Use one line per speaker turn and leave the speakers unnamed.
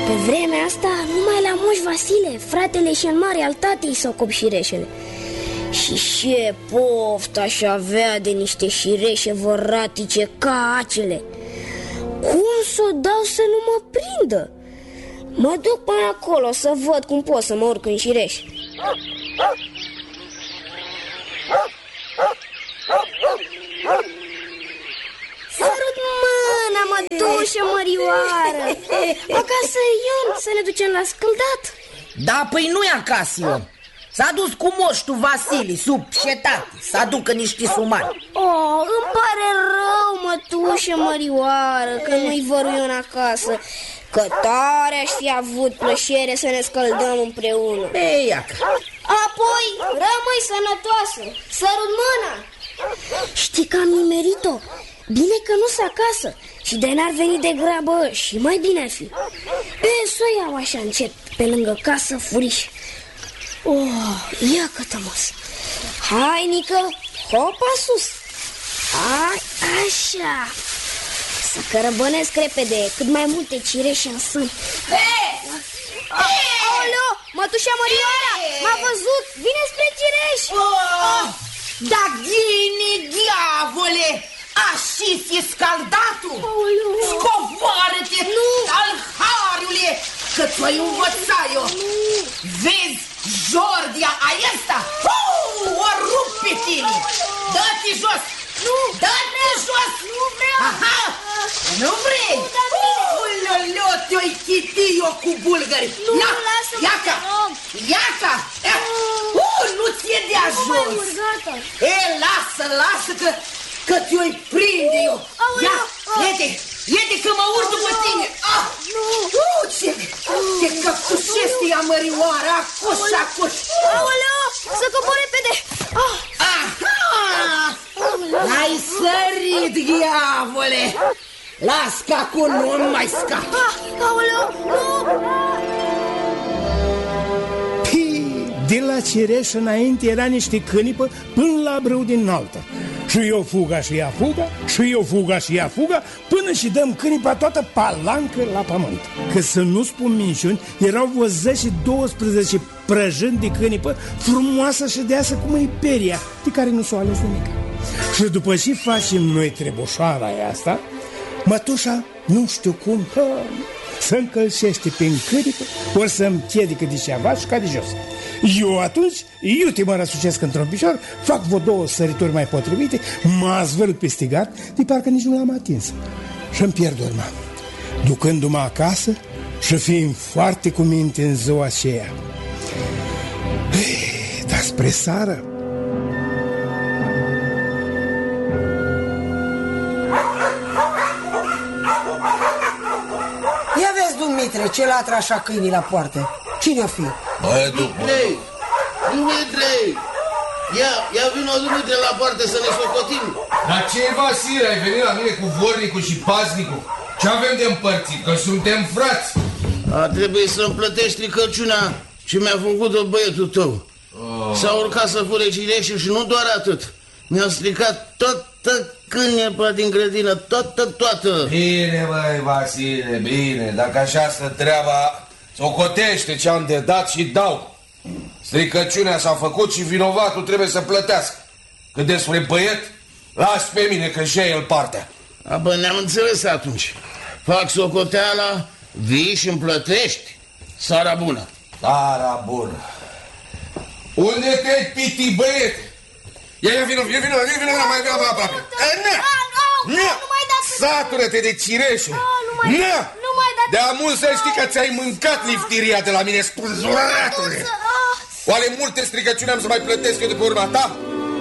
Pe vremea asta, numai la Moș Vasile, fratele și-n mare al tatei s-au cop șireșele. Și ce poftă aș avea de niște șireșe văratice ca acele. Cum s-o dau să nu mă prindă? Mă duc până acolo să văd cum pot să mă urc în șireș. Sărut mâna, mătușă mărioară. Acasă Ion, să ne ducem la scăldat.
Da, păi nu e acasă Ion. S-a dus cu moștul Vasile sub cetate să aducă niște sumari.
Oh, îmi pare rău, mătușă mărioară, că nu-i văru Ion acasă. Că tare aș fi avut plăcere să ne scăldăm împreună.
Ei, iacă.
Apoi, rămâi sănătoasă. Sărut mâna. Știi că am nimerit-o? Bine că nu-s acasă. Și de n-ar veni de grabă și mai bine ar fi. Să o iau așa încet pe lângă casă, furiș. Oh, ia că-tămos. Hai, Nică, hopa sus. Hai, așa. Să cărăbănesc repede cât mai multe cireșe în sân. Aoleo, mătușa Mărioara, m-a văzut, vine spre cireș.
Da, ghine, diavole, așa fi scaldatul. Scoboară-te, alhariule, că ți-o-i învăța eu. Vezi, Jordia aesta, o rup pe tine. Dă-te jos.
Nu,
dă-te jos.
Nu vreau.
Aha, nu vrei? Uloleo, te-o-i chiti eu cu bulgări.
Nu, lasă-mă,
iaca, iaca. Nu ți-e de ajuns. Lasă că te-o-i prinde eu. Ia, iete că mă urc după tine. Ce căptușește ea mărioară, acuș.
Aoleo, să cobor repede.
Ai sărit, diavole. Las că acum nu mai scap.
Aoleo, nu.
De la cireș înainte era niște cânipă până la brâu din altă. Și eu fuga și ea fuga, și eu fuga și ea fuga, până și dăm cânipa toată palancă la pământ. Că să nu spun minciuni, erau vreo 10-12 prăjâni de cânipă, frumoasă și deasă cum e peria, de care nu s-o ales nimic. Și după ce facem noi trebușoara asta, mătușa, nu știu cum, să încălcește prin câripă, ori să-mi piedică de ceva și ca de jos. Eu atunci, iute mă răsucesc într-un picior, fac vreo 2 sărituri mai potrivite, mă zvârl pe gard, de parcă nici nu l-am atins. Și-mi pierd urma, ducându-mă acasă și fiind foarte cu minte în ziua aceea. Dar spre seară,
ia vezi, Dumitre, ce latră așa câinii la poartă. Cine-o fi?
Dumitre! Ia vino, Dumitre, la poartă să ne socotim.
Dar ce, Vasile, ai venit la mine cu vornicul și paznicul? Ce avem de împărțit? Că suntem frați.
Trebuie să-mi plătești stricăciunea ce mi-a făcut-o băietul tău. S-a urcat să fure cireșul și nu doar atât. Mi-a stricat toată cânepa din grădină, toată.
Bine, băi, Vasile, bine. Dacă așa stă treaba, socotește ce-am de dat și dau. Stricăciunea s-a făcut și vinovatul trebuie să plătească. Cât despre băiet, las pe mine că și el partea.
Bă, ne-am înțeles atunci. Fac socoteala, vii și-mi plătești. Seara bună.
Seara bună. Unde te-ai piti, băiete? Ia vino, mai vino aproape. Nu
mai da.
Satură-te de cireșe.
Nu mai da.
De amul să știi că ți-ai mâncat liftiria de la mine, spânzuratule. Oare multe stricăciuni am să mai plătesc eu de pe urma ta?